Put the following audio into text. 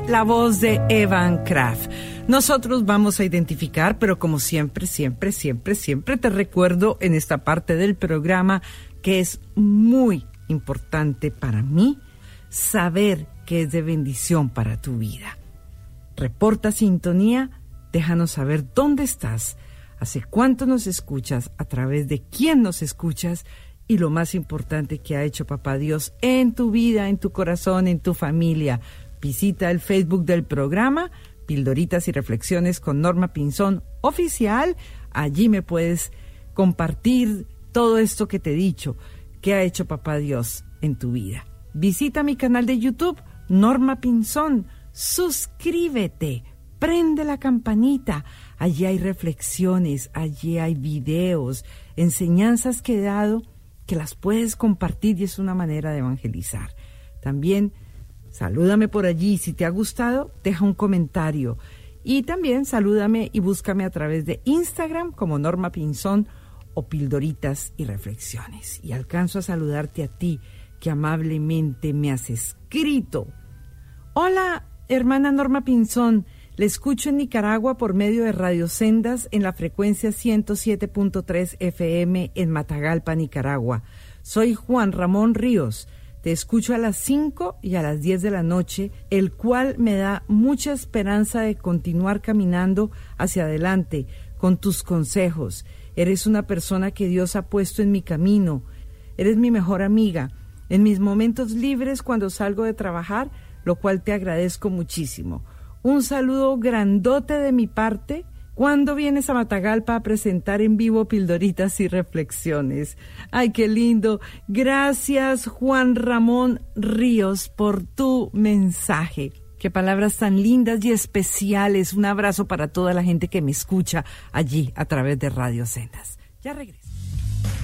la voz de Evan Kraft. Nosotros vamos a identificar, pero como siempre te recuerdo en esta parte del programa que es muy importante para mí saber que es de bendición para tu vida. Reporta sintonía, déjanos saber dónde estás, hace cuánto nos escuchas, a través de quién nos escuchas y lo más importante que ha hecho Papá Dios en tu vida, en tu corazón, en tu familia. Visita el Facebook del programa Pildoritas y Reflexiones con Norma Pinzón Oficial. Allí me puedes compartir todo esto que te he dicho, que ha hecho Papá Dios en tu vida. Visita mi canal de YouTube, Norma Pinzón. Suscríbete, prende la campanita. Allí hay reflexiones, allí hay videos, enseñanzas que he dado que las puedes compartir y es una manera de evangelizar. También salúdame por allí. Si te ha gustado, deja un comentario. Y también salúdame y búscame a través de Instagram como Norma Pinzón o Pildoritas y Reflexiones. Y alcanzo a saludarte a ti, que amablemente me has escrito. Hola, hermana Norma Pinzón. Le escucho en Nicaragua por medio de Radio Sendas en la frecuencia 107.3 FM en Matagalpa, Nicaragua. Soy Juan Ramón Ríos. Te escucho a las 5 y a las 10 de la noche, el cual me da mucha esperanza de continuar caminando hacia adelante con tus consejos. Eres una persona que Dios ha puesto en mi camino. Eres mi mejor amiga. En mis momentos libres cuando salgo de trabajar, lo cual te agradezco muchísimo. Un saludo grandote de mi parte. ¿Cuándo vienes a Matagalpa a presentar en vivo Pildoritas y Reflexiones? ¡Ay, qué lindo! Gracias, Juan Ramón Ríos, por tu mensaje. Qué palabras tan lindas y especiales. Un abrazo para toda la gente que me escucha allí a través de Radio Sendas. Ya regreso.